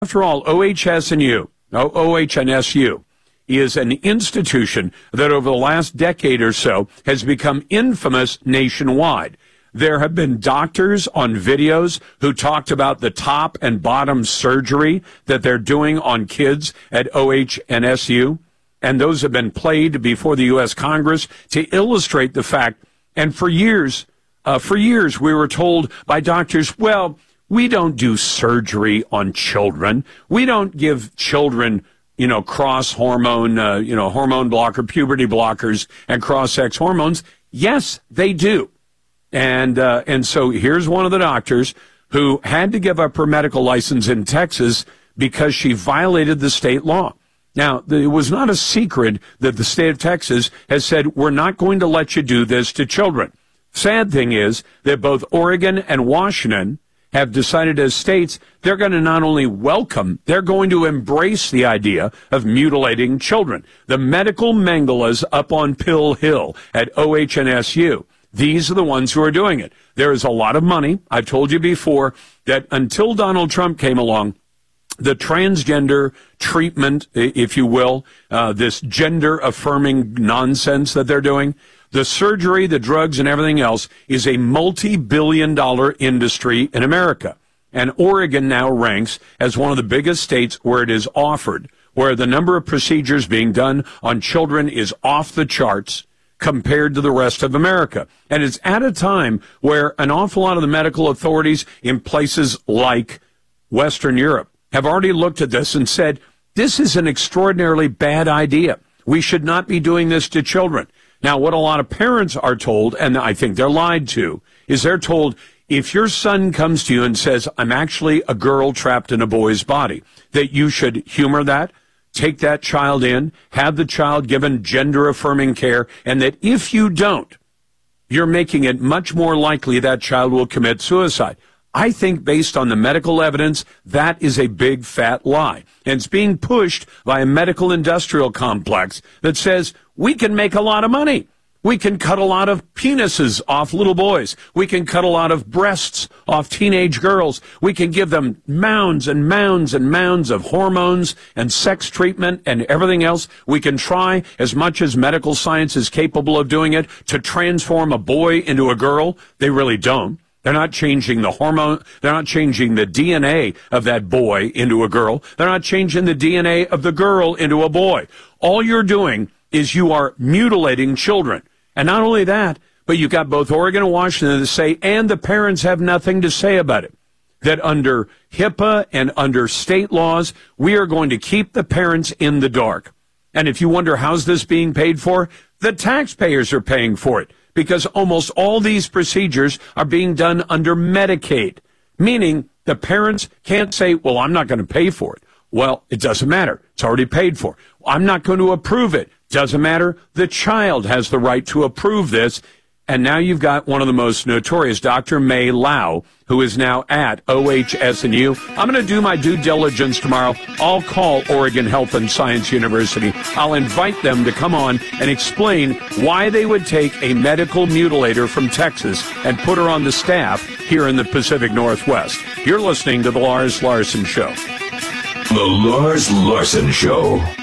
After all, OHSU is an institution that over the last decade or so has become infamous nationwide. There have been doctors on videos who talked about the top and bottom surgery that they're doing on kids at OHSU, and those have been played before the U.S. Congress to illustrate the fact. And for years we were told by doctors, well, we don't do surgery on children. We don't give children, cross hormone, hormone blocker, puberty blockers, and cross-sex hormones. Yes, they do. And so here's one of the doctors who had to give up her medical license in Texas because she violated the state law. Now, it was not a secret that the state of Texas has said, we're not going to let you do this to children. Sad thing is that both Oregon and Washington have decided as states they're going to not only welcome, they're going to embrace the idea of mutilating children. The medical Mengelas up on Pill Hill at OHSU, these are the ones who are doing it. There is a lot of money. I've told you before that until Donald Trump came along, the transgender treatment, if you will, this gender-affirming nonsense that they're doing, the surgery, the drugs, and everything else is a multi-billion-dollar industry in America. And Oregon now ranks as one of the biggest states where it is offered, where the number of procedures being done on children is off the charts compared to the rest of America. And it's at a time where an awful lot of the medical authorities in places like Western Europe have already looked at this and said, this is an extraordinarily bad idea. We should not be doing this to children. Now, what a lot of parents are told, and I think they're lied to, is they're told, if your son comes to you and says, I'm actually a girl trapped in a boy's body, that you should humor that, take that child in, have the child given gender-affirming care, and that if you don't, you're making it much more likely that child will commit suicide. I think based on the medical evidence, that is a big fat lie. And it's being pushed by a medical industrial complex that says we can make a lot of money. We can cut a lot of penises off little boys. We can cut a lot of breasts off teenage girls. We can give them mounds and mounds and mounds of hormones and sex treatment and everything else. We can try as much as medical science is capable of doing it to transform a boy into a girl. They really don't. They're not changing the hormone. They're not changing the DNA of that boy into a girl. They're not changing the DNA of the girl into a boy. All you're doing is you are mutilating children. And not only that, but you've got both Oregon and Washington to say, and the parents have nothing to say about it, that under HIPAA and under state laws, we are going to keep the parents in the dark. And if you wonder how's this being paid for, the taxpayers are paying for it. Because almost all these procedures are being done under Medicaid, meaning the parents can't say, well, I'm not going to pay for it. Well, it doesn't matter. It's already paid for. I'm not going to approve it. Doesn't matter. The child has the right to approve this. And now you've got one of the most notorious, Dr. May Lau, who is now at OHSU. I'm going to do my due diligence tomorrow. I'll call Oregon Health and Science University. I'll invite them to come on and explain why they would take a medical mutilator from Texas and put her on the staff here in the Pacific Northwest. You're listening to The Lars Larson Show. The Lars Larson Show.